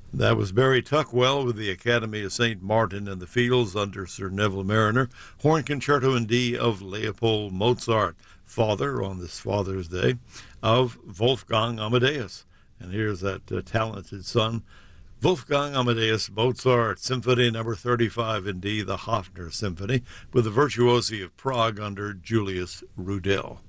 That was Barry Tuckwell with the Academy of St. Martin in the Fields under Sir Neville Mariner. Horn Concerto in D of Leopold Mozart, father on this Father's Day of Wolfgang Amadeus. And here's that talented son, Wolfgang Amadeus Mozart, Symphony Number 35 in D, the Hofner Symphony, with the Virtuosi of Prague under Julius Rudel.